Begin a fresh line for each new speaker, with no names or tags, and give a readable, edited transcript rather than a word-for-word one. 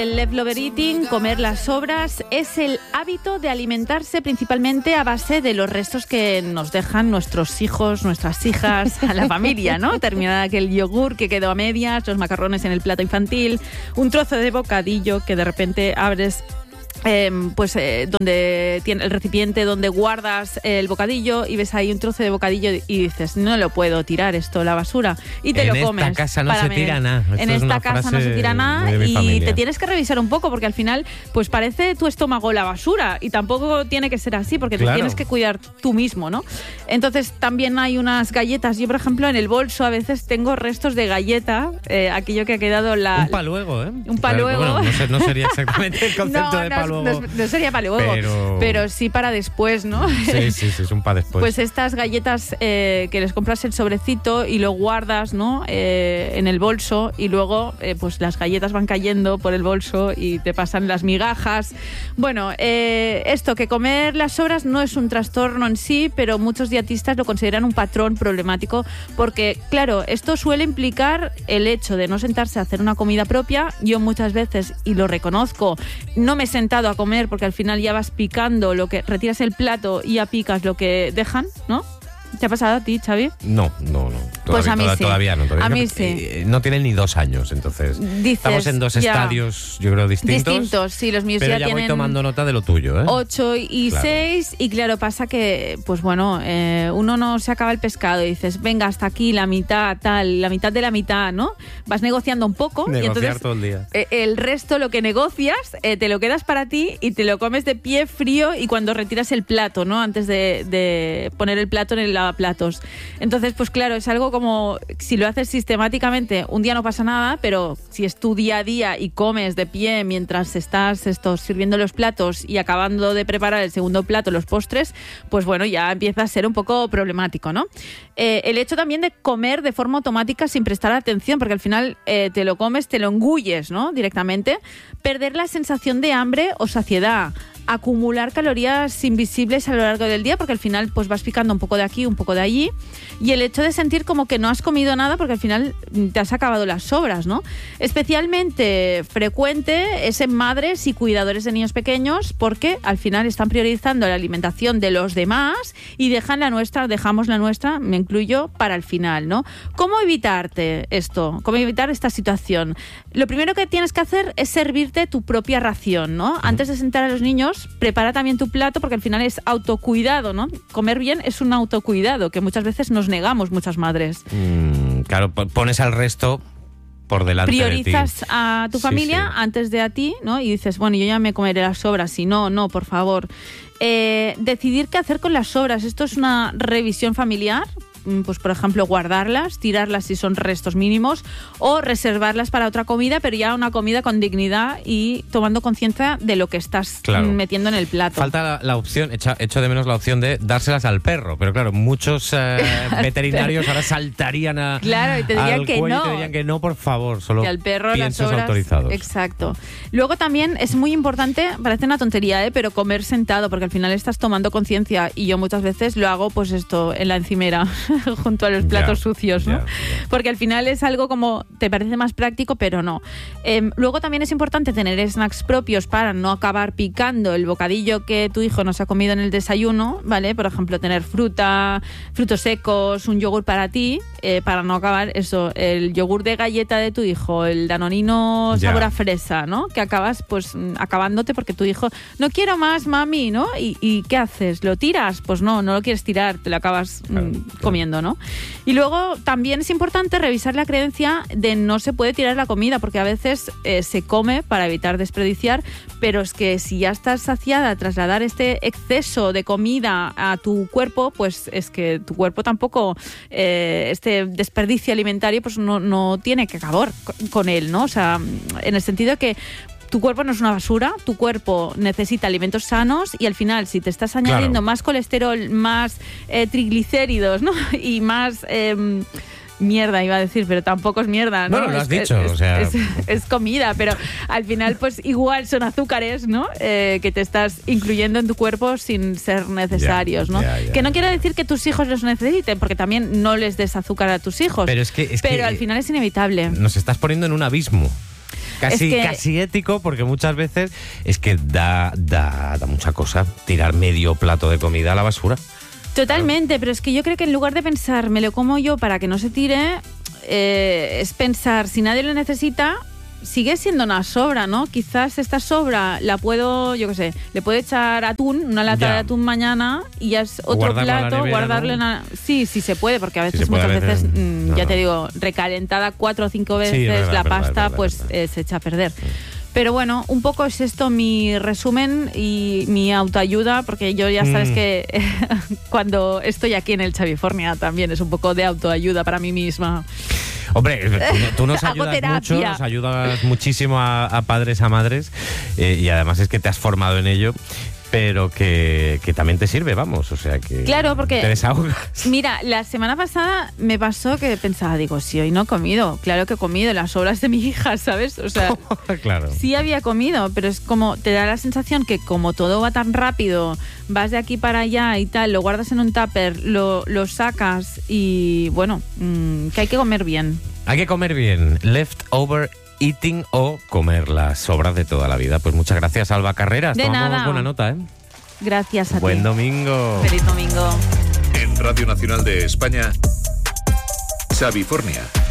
El leftover eating, comer las sobras, es el hábito de alimentarse principalmente a base de los restos que nos dejan nuestros hijos, nuestras hijas, a la familia, ¿no? Terminar aquel yogur que quedó a medias, los macarrones en el plato infantil, un trozo de bocadillo que de repente abres donde tiene el recipiente donde guardas el bocadillo y ves ahí un trozo de bocadillo y dices, no lo puedo tirar esto a la basura, y te lo comes.
En esta casa no se tira nada.
En esta casa no se tira nada y te tienes que revisar un poco porque al final pues parece tu estómago la basura y tampoco tiene que ser así porque te tienes que cuidar tú mismo, ¿no? Entonces también hay unas galletas. Yo, por ejemplo, en el bolso a veces tengo restos de galleta, aquello que ha quedado
un paluego, ¿eh?
Un paluego.
Bueno, no sería exactamente el concepto de paluego.
No sería para luego, pero sí para después, ¿no?
Sí, es un para después.
Pues estas galletas que les compras el sobrecito y lo guardas, ¿no? En el bolso y luego pues las galletas van cayendo por el bolso y te pasan las migajas. Bueno, esto, que comer las sobras no es un trastorno en sí, pero muchos dietistas lo consideran un patrón problemático porque, claro, esto suele implicar el hecho de no sentarse a hacer una comida propia. Yo muchas veces, y lo reconozco, no me he sentado a comer porque al final ya vas picando lo que retiras el plato y ya picas lo que dejan, ¿no? ¿Te ha pasado a ti, Xavi?
No.
Pues a mí sí.
Todavía no.
A mí sí.
No tienen ni 2 años, entonces. Estamos en 2 estadios, yo creo, distintos.
Distintos, sí, los míos
pero
ya
voy
tienen
tomando nota de lo tuyo, ¿eh?
8 y 6, y claro, pasa que, pues bueno, uno no se acaba el pescado y dices, venga, hasta aquí, la mitad, la mitad de la mitad, ¿no? Vas negociando un poco.
Negociar
y entonces,
todo el día.
El resto, lo que negocias, te lo quedas para ti y te lo comes de pie frío y cuando retiras el plato, ¿no? Antes de poner el plato en el lavaplatos. Entonces, pues claro, es algo como, si lo haces sistemáticamente, un día no pasa nada, pero si es tu día a día y comes de pie mientras estás sirviendo los platos y acabando de preparar el segundo plato, los postres, pues bueno, ya empieza a ser un poco problemático, ¿no? El hecho también de comer de forma automática sin prestar atención, porque al final te lo comes, te lo engulles, ¿no? Directamente. Perder la sensación de hambre o saciedad. Acumular calorías invisibles a lo largo del día, porque al final pues vas picando un poco de aquí, un poco de allí, y el hecho de sentir como que no has comido nada porque al final te has acabado las sobras, ¿no? Especialmente frecuente es en madres y cuidadores de niños pequeños, porque al final están priorizando la alimentación de los demás y dejamos la nuestra, me incluyo, para el final, ¿no? ¿Cómo evitarte esto? ¿Cómo evitar esta situación? Lo primero que tienes que hacer es servirte tu propia ración, ¿no? Antes de sentar a los niños, prepara también tu plato, porque al final es autocuidado, ¿no? Comer bien es un autocuidado que muchas veces nos negamos, muchas madres.
Claro, pones al resto por delante.
Priorizas
de ti.
A tu familia antes de a ti, ¿no? Y dices, bueno, yo ya me comeré las sobras. Si no, por favor. Decidir qué hacer con las sobras. Esto es una revisión familiar. Pues por ejemplo, guardarlas, tirarlas si son restos mínimos, o reservarlas para otra comida, pero ya una comida con dignidad y tomando conciencia de lo que estás metiendo en el plato.
Falta la opción, echo de menos la opción de dárselas al perro, pero claro, muchos veterinarios ahora saltarían
y te dirían que no.
Te dirían que no, por favor, solo
al perro,
piensos
las sobras,
autorizados.
Exacto. Luego también es muy importante, parece una tontería, pero comer sentado, porque al final estás tomando conciencia, y yo muchas veces lo hago pues esto en la encimera junto a los platos sucios, ¿no? Porque al final es algo como, te parece más práctico, pero no. Luego también es importante tener snacks propios para no acabar picando el bocadillo que tu hijo no se ha comido en el desayuno, ¿vale? Por ejemplo, tener frutos secos, un yogur para ti, para no acabar el yogur de galleta de tu hijo, el danonino sabor a fresa, ¿no? Que acabas pues acabándote porque tu hijo, no quiero más, mami, ¿no? ¿Y qué haces? ¿Lo tiras? Pues no lo quieres tirar, te lo acabas comiendo, ¿no? Y luego también es importante revisar la creencia de no se puede tirar la comida, porque a veces se come para evitar desperdiciar, pero es que si ya estás saciada, trasladar este exceso de comida a tu cuerpo, pues es que tu cuerpo tampoco, este desperdicio alimentario, pues no tiene que acabar con él, ¿no? O sea, en el sentido de que tu cuerpo no es una basura, tu cuerpo necesita alimentos sanos, y al final, si te estás añadiendo más colesterol, más triglicéridos, ¿no? Y más mierda, iba a decir, pero tampoco es mierda, ¿no?
Bueno, lo has dicho,
es comida, pero al final, pues igual son azúcares, ¿no? Que te estás incluyendo en tu cuerpo sin ser necesarios, ¿no? Que no quiere decir que tus hijos los necesiten, porque también no les des azúcar a tus hijos.
Pero al final es inevitable. Nos estás poniendo en un abismo. casi ético, porque muchas veces es que da mucha cosa tirar medio plato de comida a la basura.
Totalmente, pero es que yo creo que en lugar de pensar, me lo como yo para que no se tire, es pensar, si nadie lo necesita, sigue siendo una sobra, ¿no? Quizás esta sobra la puedo, yo qué sé, le puedo echar atún, una lata de atún mañana y ya es otro plato, guardarle Sí, se puede, porque a veces, muchas veces, ya te digo, recalentada 4 o 5 veces la pasta, pues se echa a perder. Pero bueno, un poco es esto mi resumen y mi autoayuda, porque yo ya sabes que cuando estoy aquí en el Xavifornia también es un poco de autoayuda para mí misma.
Hombre, tú nos ayudas mucho, nos ayudas muchísimo a padres, a madres, y además es que te has formado en ello, pero que también te sirve, vamos, o sea que
claro, porque
te desahogas.
Mira, la semana pasada me pasó que pensaba, digo, si hoy no he comido, claro que he comido las sobras de mi hija, ¿sabes? O sea,
claro.
Sí había comido, pero es como, te da la sensación que como todo va tan rápido, vas de aquí para allá y tal, lo guardas en un tupper, lo sacas y bueno, que hay que comer bien.
Hay que comer bien, leftover eating o comer las sobras de toda la vida. Pues muchas gracias, Alba Carreras.
De
Tomamos
nada.
buena nota, ¿eh?
Gracias a ti.
Buen domingo.
Feliz domingo.
En Radio Nacional de España, Xavifornia.